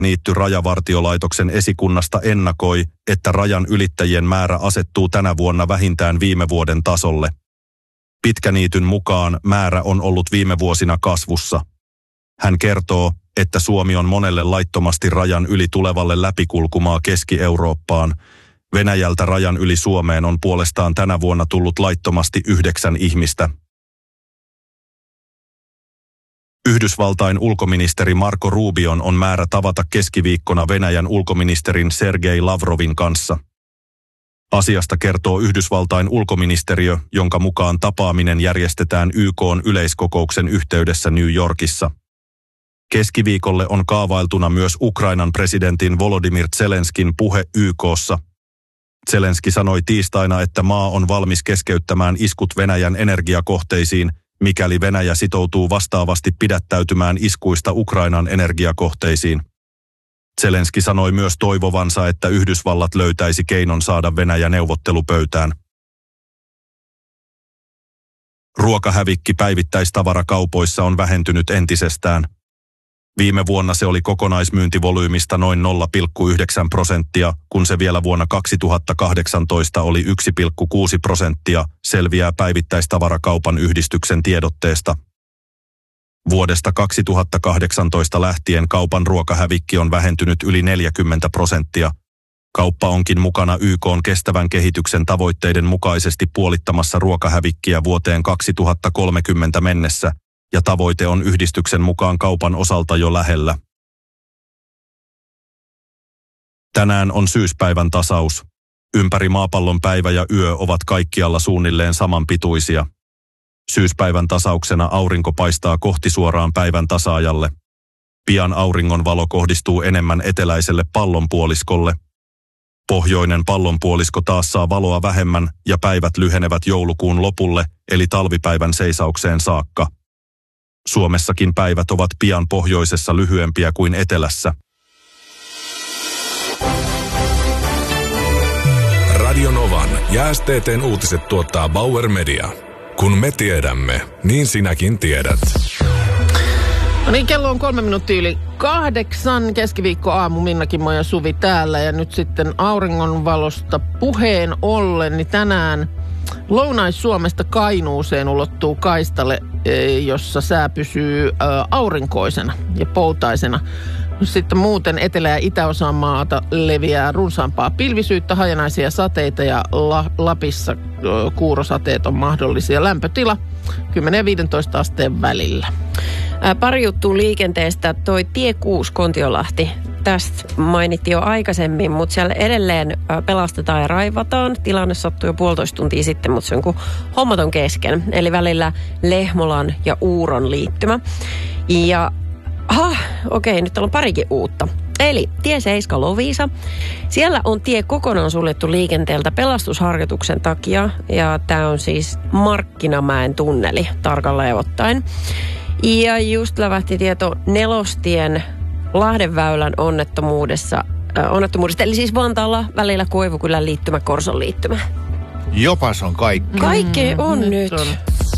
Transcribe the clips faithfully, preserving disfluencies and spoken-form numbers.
Niitty Rajavartiolaitoksen esikunnasta ennakoi, että rajan ylittäjien määrä asettuu tänä vuonna vähintään viime vuoden tasolle. Pitkäniityn mukaan määrä on ollut viime vuosina kasvussa. Hän kertoo, että Suomi on monelle laittomasti rajan yli tulevalle läpikulkumaa Keski-Eurooppaan. Venäjältä rajan yli Suomeen on puolestaan tänä vuonna tullut laittomasti yhdeksän ihmistä. Yhdysvaltain ulkoministeri Marco Rubion on määrä tavata keskiviikkona Venäjän ulkoministerin Sergei Lavrovin kanssa. Asiasta kertoo Yhdysvaltain ulkoministeriö, jonka mukaan tapaaminen järjestetään Y K:n yleiskokouksen yhteydessä New Yorkissa. Keskiviikolle on kaavailtuna myös Ukrainan presidentin Volodymyr Zelenskin puhe Y K:ssa. Zelenski sanoi tiistaina, että maa on valmis keskeyttämään iskut Venäjän energiakohteisiin, mikäli Venäjä sitoutuu vastaavasti pidättäytymään iskuista Ukrainan energiakohteisiin. Zelenski sanoi myös toivovansa, että Yhdysvallat löytäisi keinon saada Venäjä neuvottelupöytään. Ruokahävikki päivittäistavarakaupoissa on vähentynyt entisestään. Viime vuonna se oli kokonaismyyntivolyymista noin nolla pilkku yhdeksän prosenttia, kun se vielä vuonna kaksituhattakahdeksantoista oli yksi pilkku kuusi prosenttia, selviää päivittäistavarakaupan yhdistyksen tiedotteesta. Vuodesta kaksituhattakahdeksantoista lähtien kaupan ruokahävikki on vähentynyt yli neljäkymmentä prosenttia. Kauppa onkin mukana Y K:n kestävän kehityksen tavoitteiden mukaisesti puolittamassa ruokahävikkiä vuoteen kaksituhattakolmekymmentä mennessä, ja tavoite on yhdistyksen mukaan kaupan osalta jo lähellä. Tänään on syyspäivän tasaus. Ympäri maapallon päivä ja yö ovat kaikkialla suunnilleen samanpituisia. Syyspäivän tasauksena aurinko paistaa kohti suoraan päivän tasaajalle. Pian auringon valo kohdistuu enemmän eteläiselle pallonpuoliskolle. Pohjoinen pallonpuolisko taas saa valoa vähemmän ja päivät lyhenevät joulukuun lopulle, eli talvipäivän seisaukseen saakka. Suomessakin päivät ovat pian pohjoisessa lyhyempiä kuin etelässä. Radio Novan ja S T T:n uutiset tuottaa Bauer Media. Kun me tiedämme, niin sinäkin tiedät. No niin, kello on kolme minuuttia yli kahdeksan. Keskiviikko aamu, Minna, Kimmo ja Suvi täällä. Ja nyt sitten auringonvalosta puheen ollen, niin tänään Lounais-Suomesta Kainuuseen ulottuu kaistalle, jossa sää pysyy aurinkoisena ja poutaisena. Sitten muuten etelä- ja itäosaan maata leviää runsaampaa pilvisyyttä, hajanaisia sateita ja La- Lapissa kuurosateet on mahdollisia. Lämpötila kymmenen ja viisitoista asteen välillä. Ää, pari juttua liikenteestä. Toi tie kuusi Kontiolahti. Tästä mainittiin jo aikaisemmin, mutta siellä edelleen ää, pelastetaan ja raivataan. Tilanne sattui jo puolitoista tuntia sitten, mutta se on kuin hommat on kesken. Eli välillä Lehmolan ja Uuron liittymä. Ja aha, okei, nyt täällä on parikin uutta. Eli tie seitsemän Loviisa. Siellä on tie kokonaan suljettu liikenteeltä pelastusharjoituksen takia. Ja tämä on siis Markkinamäen tunneli tarkalleen ottaen. Ja just lävähti tieto Nelostien Lahdenväylän onnettomuudessa, äh, onnettomuudesta. Eli siis Vantaalla välillä Koivukylän liittymä, Korson liittymä. Jopas on kaikki. Kaikki on mm, nyt. On.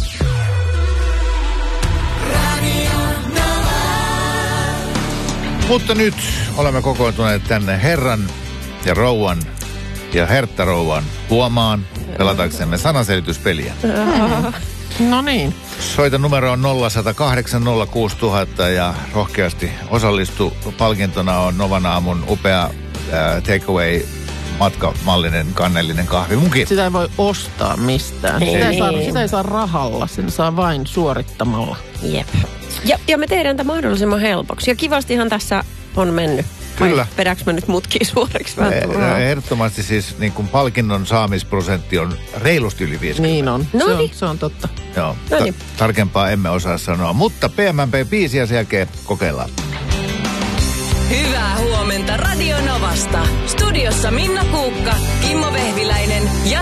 Mutta nyt olemme kokoontuneet tänne herran ja rouvan ja herttarouvan huomaan pelataksemme sanaselityspeliä. No niin. Soita numero on nolla yksi nolla kahdeksan nolla kuusi nolla nolla nolla ja rohkeasti osallistu. Palkintona on Novan aamun upea äh, takeaway matkamallinen kannellinen kahvimuki. Sitä ei voi ostaa mistään. Sitä ei, saa, sitä ei saa rahalla, sen saa vain suorittamalla. Jep. Ja, ja me tehdään tämä mahdollisimman helpoksi. Ja kivastihan tässä on mennyt. Kyllä. Vedäks mä nyt mutkiin suoriksi vähän turhaa? Ehdottomasti siis niin kuin palkinnon saamisprosentti on reilusti yli viisikymmentä. Niin on. No se, on niin. se on totta. Joo, ta- tarkempaa emme osaa sanoa. Mutta P M P-biisi ja sen jälkeen kokeillaan. Hyvää huomenta Radio Novasta. Studiossa Minna Kuukka, Kimmo Vehviläinen ja